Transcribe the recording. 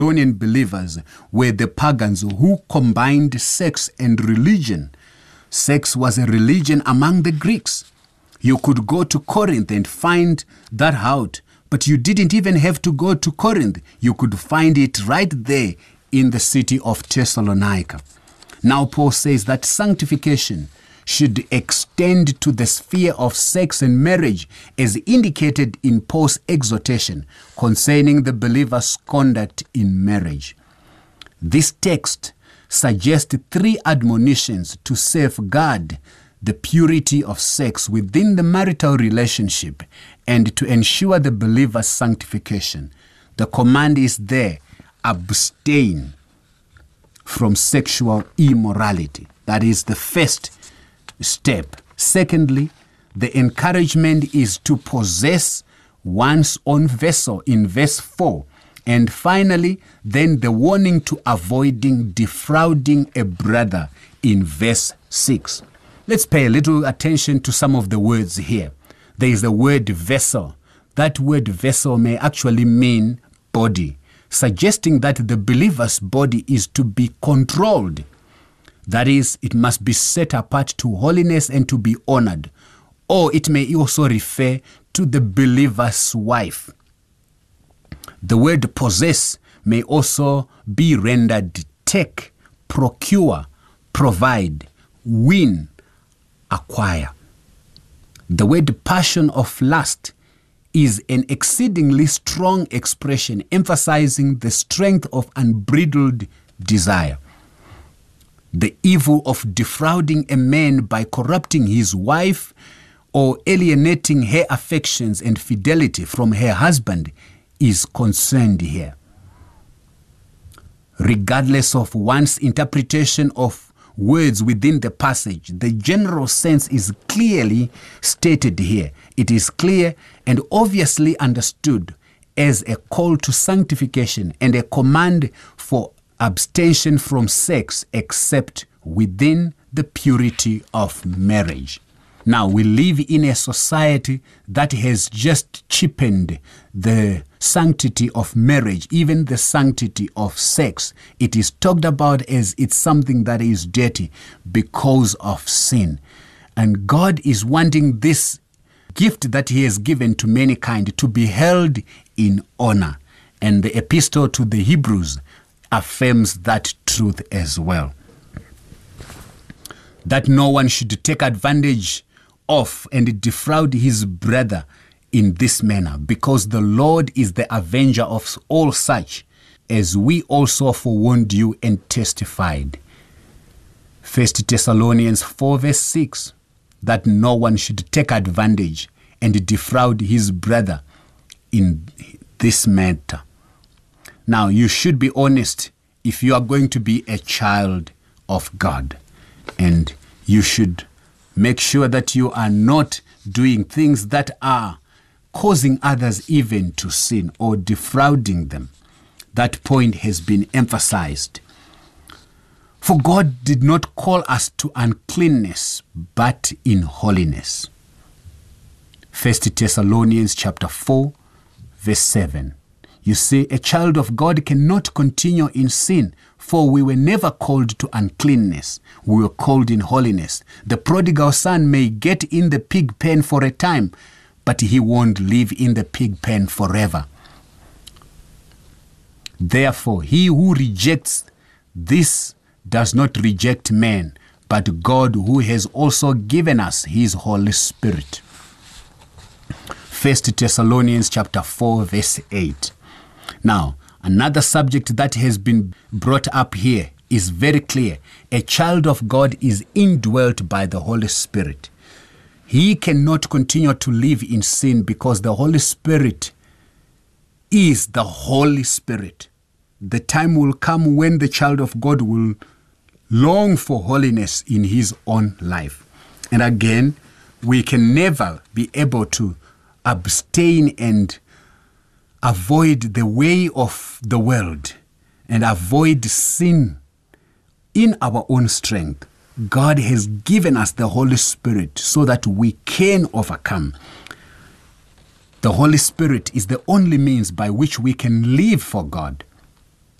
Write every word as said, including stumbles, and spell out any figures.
Thessalonian believers were the pagans who combined sex and religion. Sex was a religion among the Greeks. You could go to Corinth and find that out, but you didn't even have to go to Corinth. You could find it right there in the city of Thessalonica. Now Paul says that sanctification should extend to the sphere of sex and marriage as indicated in Paul's exhortation concerning the believer's conduct in marriage. This text suggests three admonitions to safeguard the purity of sex within the marital relationship and to ensure the believer's sanctification. The command is there: abstain from sexual immorality. That is the first step. Secondly, the encouragement is to possess one's own vessel in verse four. And finally, then the warning to avoiding defrauding a brother in verse six. Let's pay a little attention to some of the words here. There is the word vessel. That word vessel may actually mean body, suggesting that the believer's body is to be controlled. That is, it must be set apart to holiness and to be honored. Or it may also refer to the believer's wife. The word possess may also be rendered take, procure, provide, win, acquire. The word passion of lust is an exceedingly strong expression emphasizing the strength of unbridled desire. The evil of defrauding a man by corrupting his wife or alienating her affections and fidelity from her husband is concerned here. Regardless of one's interpretation of words within the passage, the general sense is clearly stated here. It is clear and obviously understood as a call to sanctification and a command for abstention from sex except within the purity of marriage. Now, we live in a society that has just cheapened the sanctity of marriage, even the sanctity of sex. It is talked about as it's something that is dirty because of sin. And God is wanting this gift that he has given to mankind to be held in honor. And the epistle to the Hebrews affirms that truth as well. That no one should take advantage of and defraud his brother in this manner, because the Lord is the avenger of all such, as we also forewarned you and testified. First Thessalonians four verse six, that no one should take advantage and defraud his brother in this matter. Now, you should be honest if you are going to be a child of God, and you should make sure that you are not doing things that are causing others even to sin or defrauding them. That point has been emphasized. For God did not call us to uncleanness, but in holiness. First Thessalonians chapter four, verse seven. You see, a child of God cannot continue in sin, for we were never called to uncleanness. We were called in holiness. The prodigal son may get in the pig pen for a time, but he won't live in the pig pen forever. Therefore, he who rejects this does not reject man, but God, who has also given us his Holy Spirit. First Thessalonians chapter four, verse eight. Now, another subject that has been brought up here is very clear. A child of God is indwelt by the Holy Spirit. He cannot continue to live in sin because the Holy Spirit is the Holy Spirit. The time will come when the child of God will long for holiness in his own life. And again, we can never be able to abstain and avoid the way of the world and avoid sin in our own strength. God has given us the Holy Spirit so that we can overcome. The Holy Spirit is the only means by which we can live for God.